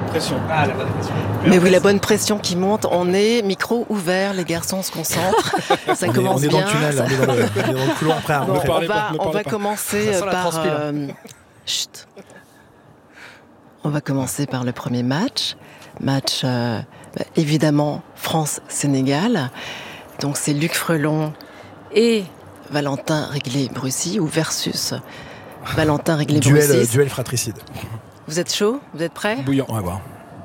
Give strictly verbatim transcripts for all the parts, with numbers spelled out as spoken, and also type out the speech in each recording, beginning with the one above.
pression. Ah, la bonne pression. Mais oui, la bonne pression qui monte. On est micro ouvert, les garçons se concentrent. Ça on commence est, on est bien. dans le tunnel, ça... on est dans le, on est dans le couloir prêt à Bon, rentrer. on va, pas, on va pas. commencer Ça sent la par. transpi, là. euh, chut. On va commencer par le premier match. Match, euh, bah, évidemment, France-Sénégal. Donc c'est Luc Frelon et Valentin Réglé-Brussy ou versus Valentin Réglé-Brussy. Duel, duel fratricide. Vous êtes chaud? Vous êtes prêts? Bouillant. On va voir.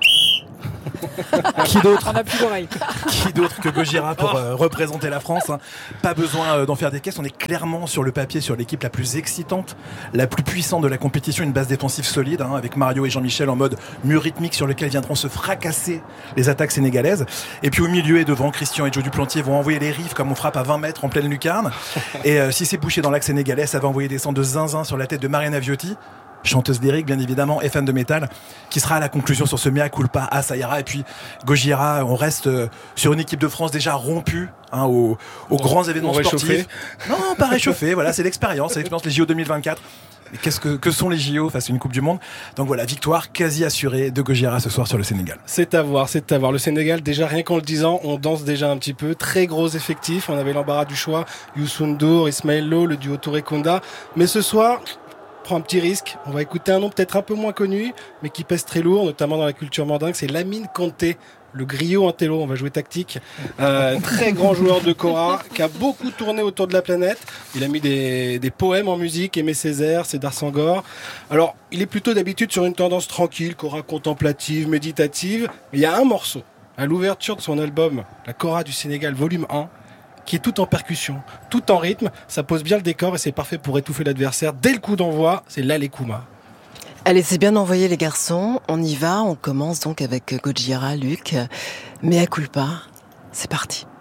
Qui d'autre On n'a plus d'oreilles. Qui d'autre que Gojira pour euh, représenter la France, hein. Pas besoin euh, d'en faire des caisses. On est clairement sur le papier sur l'équipe la plus excitante, la plus puissante de la compétition. Une base défensive solide, hein, avec Mario et Jean-Michel en mode mur rythmique sur lequel viendront se fracasser les attaques sénégalaises. Et puis au milieu et devant, Christian et Joe Duplantier vont envoyer les riffs comme on frappe à vingt mètres en pleine lucarne. Et euh, si c'est bouché dans l'axe sénégalais, ça va envoyer des centres de zinzin sur la tête de Mariana Viotti, chanteuse lyrique bien évidemment et fan de métal, qui sera à la conclusion sur ce mea culpa à Sayara. Et puis Gojira, on reste euh, sur une équipe de France déjà rompue, hein, aux, aux grands événements sportifs. Non, pas réchauffé, voilà, c'est l'expérience, c'est l'expérience, les J O deux mille vingt-quatre. Et qu'est-ce que, que sont les J O face à une Coupe du Monde? Donc voilà, victoire quasi assurée de Gojira ce soir sur le Sénégal. C'est à voir, c'est à voir. Le Sénégal, déjà rien qu'en le disant, on danse déjà un petit peu. Très gros effectif, on avait l'embarras du choix. Youssou N'Dour, Ismaël Lo, le duo Touré Konda. Mais ce soir, prend un petit risque. On va écouter un nom peut-être un peu moins connu, mais qui pèse très lourd, notamment dans la culture mandingue. C'est Lamine Kanté, le griot intello. On va jouer tactique. Euh, très grand joueur de Kora, qui a beaucoup tourné autour de la planète. Il a mis des, des poèmes en musique, Aimé Césaire, Cédar Senghor. Alors, il est plutôt d'habitude sur une tendance tranquille, Kora contemplative, méditative. Mais il y a un morceau, à l'ouverture de son album, La Kora du Sénégal, volume un, qui est tout en percussion, tout en rythme. Ça pose bien le décor et c'est parfait pour étouffer l'adversaire. Dès le coup d'envoi, c'est l'Alekouma. Allez, c'est bien envoyé les garçons. On y va. On commence donc avec Gojira, Luc. Mea culpa. C'est parti.